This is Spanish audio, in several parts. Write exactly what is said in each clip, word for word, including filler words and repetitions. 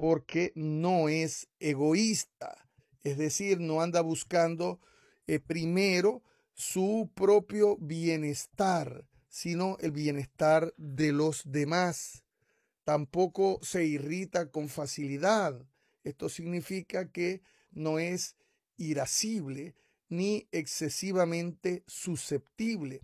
porque no es egoísta, es decir, no anda buscando eh, primero su propio bienestar, sino el bienestar de los demás. Tampoco se irrita con facilidad. Esto significa que no es irascible ni excesivamente susceptible.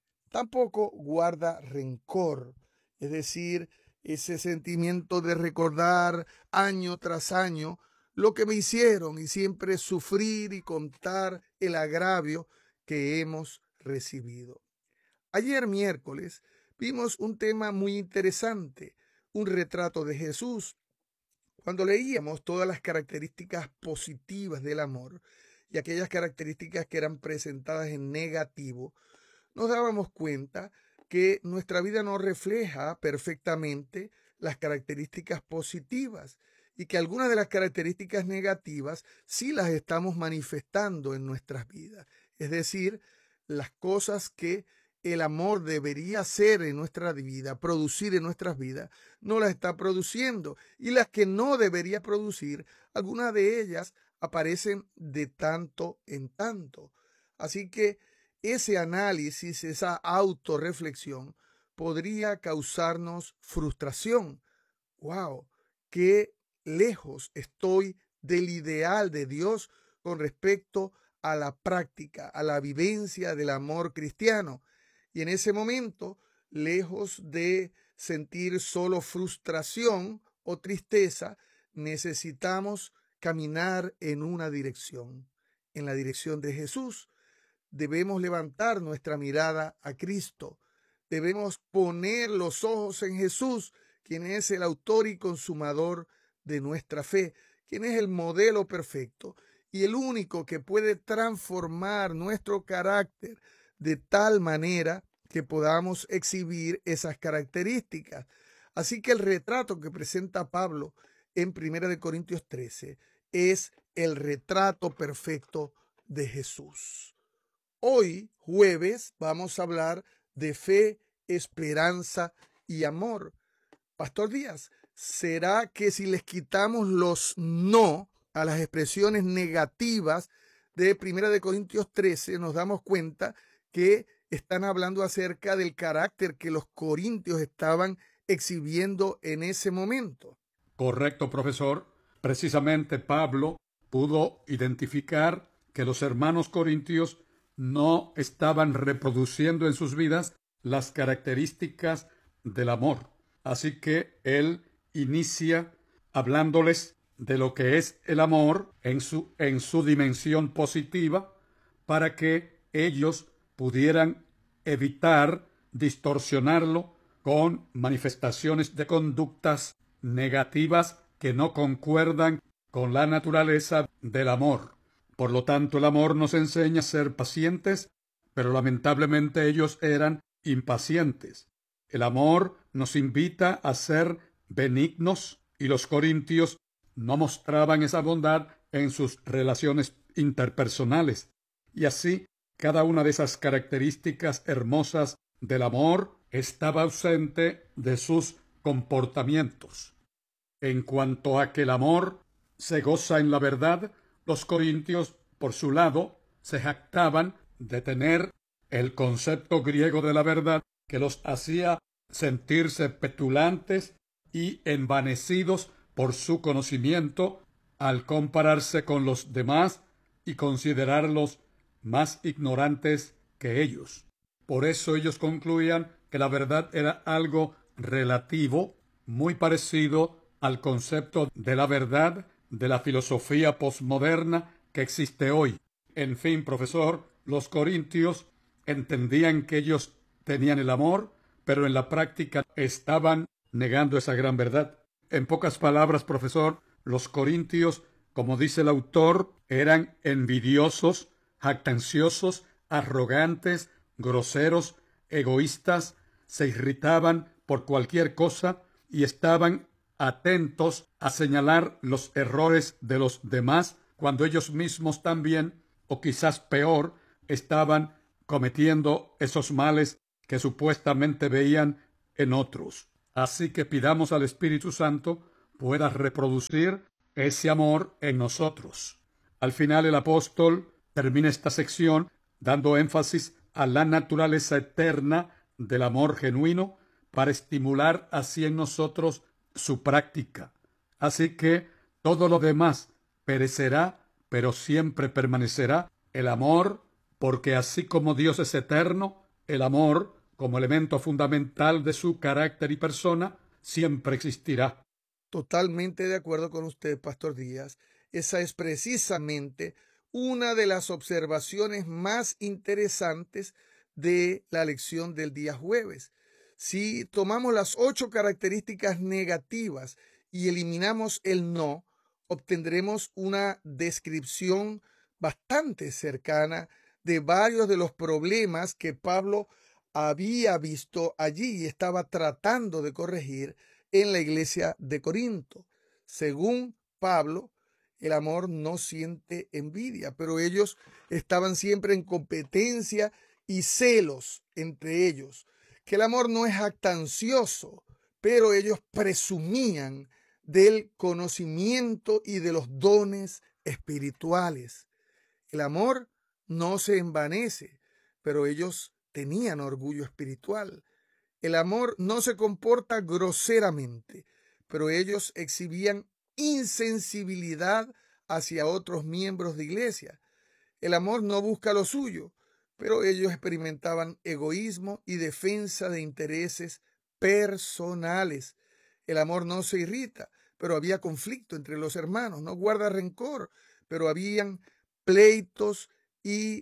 Tampoco guarda rencor, es decir, ese sentimiento de recordar año tras año lo que me hicieron y siempre sufrir y contar el agravio que hemos recibido. Ayer miércoles vimos un tema muy interesante, un retrato de Jesús. Cuando leíamos todas las características positivas del amor y aquellas características que eran presentadas en negativo, nos dábamos cuenta que nuestra vida no refleja perfectamente las características positivas y que algunas de las características negativas sí las estamos manifestando en nuestras vidas. Es decir, las cosas que el amor debería hacer en nuestra vida, producir en nuestras vidas, no las está produciendo. Y las que no debería producir, algunas de ellas aparecen de tanto en tanto. Así que ese análisis, esa autorreflexión, podría causarnos frustración. ¡Wow! ¡Qué lejos estoy del ideal de Dios con respecto a la práctica, a la vivencia del amor cristiano! Y en ese momento, lejos de sentir solo frustración o tristeza, necesitamos caminar en una dirección, en la dirección de Jesús. Debemos levantar nuestra mirada a Cristo. Debemos poner los ojos en Jesús, quien es el autor y consumador de nuestra fe, quien es el modelo perfecto y el único que puede transformar nuestro carácter de tal manera que podamos exhibir esas características. Así que el retrato que presenta Pablo en primera de Corintios trece es el retrato perfecto de Jesús. Hoy, jueves, vamos a hablar de fe, esperanza y amor. Pastor Díaz, ¿será que si les quitamos los no a las expresiones negativas de primera de Corintios trece, nos damos cuenta que están hablando acerca del carácter que los corintios estaban exhibiendo en ese momento? Correcto, profesor. Precisamente Pablo pudo identificar que los hermanos corintios no estaban reproduciendo en sus vidas las características del amor. Así que él inicia hablándoles de lo que es el amor en su, en su dimensión positiva, para que ellos pudieran evitar distorsionarlo con manifestaciones de conductas negativas que no concuerdan con la naturaleza del amor. Por lo tanto, el amor nos enseña a ser pacientes, pero lamentablemente ellos eran impacientes. El amor nos invita a ser benignos y los corintios no mostraban esa bondad en sus relaciones interpersonales. Y así, cada una de esas características hermosas del amor estaba ausente de sus comportamientos. En cuanto a que el amor se goza en la verdad, los corintios, por su lado, se jactaban de tener el concepto griego de la verdad que los hacía sentirse petulantes y envanecidos por su conocimiento al compararse con los demás y considerarlos más ignorantes que ellos. Por eso ellos concluían que la verdad era algo relativo, muy parecido al concepto de la verdad de la filosofía posmoderna que existe hoy. En fin, profesor, los corintios entendían que ellos tenían el amor, pero en la práctica estaban negando esa gran verdad. En pocas palabras, profesor, los corintios, como dice el autor, eran envidiosos, jactanciosos, arrogantes, groseros, egoístas, se irritaban por cualquier cosa y estaban atentos a señalar los errores de los demás cuando ellos mismos también, o quizás peor, estaban cometiendo esos males que supuestamente veían en otros. Así que pidamos al Espíritu Santo pueda reproducir ese amor en nosotros. Al final el apóstol termina esta sección dando énfasis a la naturaleza eterna del amor genuino para estimular así en nosotros su práctica. Así que todo lo demás perecerá, pero siempre permanecerá el amor, porque así como Dios es eterno, el amor, como elemento fundamental de su carácter y persona, siempre existirá. Totalmente de acuerdo con usted, Pastor Díaz. Esa es precisamente una de las observaciones más interesantes de la lección del día jueves. Si tomamos las ocho características negativas y eliminamos el no, obtendremos una descripción bastante cercana de varios de los problemas que Pablo había visto allí y estaba tratando de corregir en la iglesia de Corinto. Según Pablo, el amor no siente envidia, pero ellos estaban siempre en competencia y celos entre ellos. Que el amor no es jactancioso, pero ellos presumían del conocimiento y de los dones espirituales. El amor no se envanece, pero ellos tenían orgullo espiritual. El amor no se comporta groseramente, pero ellos exhibían insensibilidad hacia otros miembros de iglesia. El amor no busca lo suyo, pero ellos experimentaban egoísmo y defensa de intereses personales. El amor no se irrita, pero había conflicto entre los hermanos. No guarda rencor, pero habían pleitos y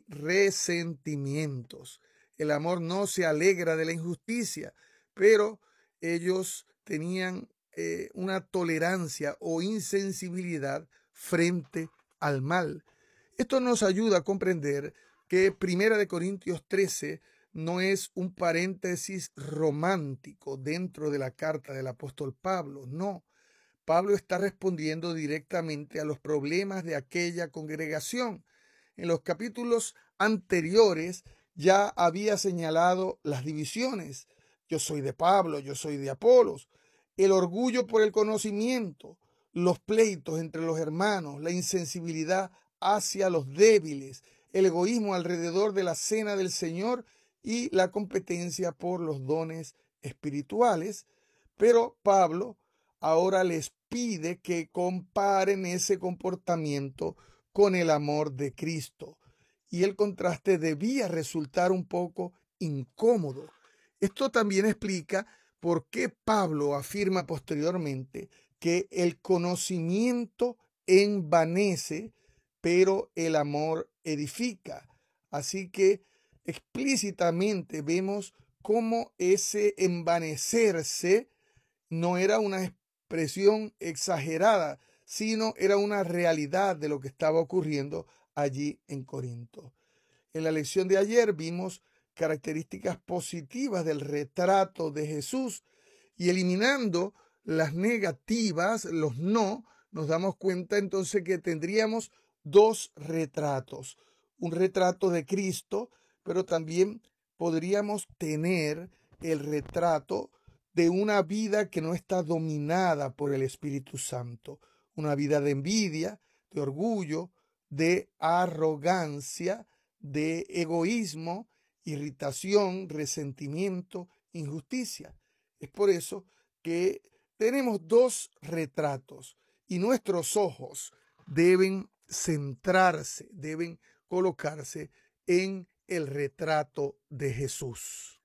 resentimientos. El amor no se alegra de la injusticia, pero ellos tenían eh, una tolerancia o insensibilidad frente al mal. Esto nos ayuda a comprender que Primera de Corintios trece no es un paréntesis romántico dentro de la carta del apóstol Pablo. No, Pablo está respondiendo directamente a los problemas de aquella congregación. En los capítulos anteriores ya había señalado las divisiones. Yo soy de Pablo, yo soy de Apolos. El orgullo por el conocimiento, los pleitos entre los hermanos, la insensibilidad hacia los débiles, el egoísmo alrededor de la cena del Señor y la competencia por los dones espirituales. Pero Pablo ahora les pide que comparen ese comportamiento con el amor de Cristo. Y el contraste debía resultar un poco incómodo. Esto también explica por qué Pablo afirma posteriormente que el conocimiento envanece, pero el amor edifica. Así que explícitamente vemos cómo ese envanecerse no era una expresión exagerada, sino era una realidad de lo que estaba ocurriendo allí en Corinto. En la lección de ayer vimos características positivas del retrato de Jesús y eliminando las negativas, los no, nos damos cuenta entonces que tendríamos dos retratos. Un retrato de Cristo, pero también podríamos tener el retrato de una vida que no está dominada por el Espíritu Santo. Una vida de envidia, de orgullo, de arrogancia, de egoísmo, irritación, resentimiento, injusticia. Es por eso que tenemos dos retratos y nuestros ojos deben centrarse, deben colocarse en el retrato de Jesús.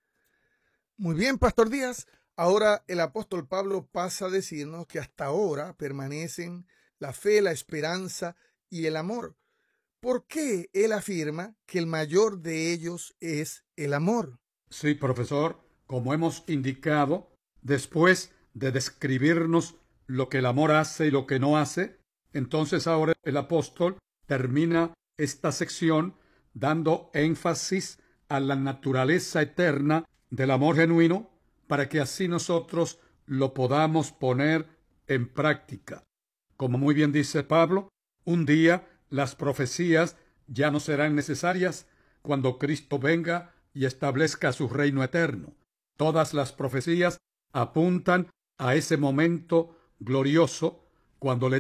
Muy bien, Pastor Díaz. Ahora el apóstol Pablo pasa a decirnos que hasta ahora permanecen la fe, la esperanza y el amor. ¿Por qué él afirma que el mayor de ellos es el amor? Sí, profesor, como hemos indicado, después de describirnos lo que el amor hace y lo que no hace, entonces ahora el apóstol termina esta sección dando énfasis a la naturaleza eterna del amor genuino para que así nosotros lo podamos poner en práctica. Como muy bien dice Pablo, un día las profecías ya no serán necesarias cuando Cristo venga y establezca su reino eterno. Todas las profecías apuntan a ese momento glorioso cuando le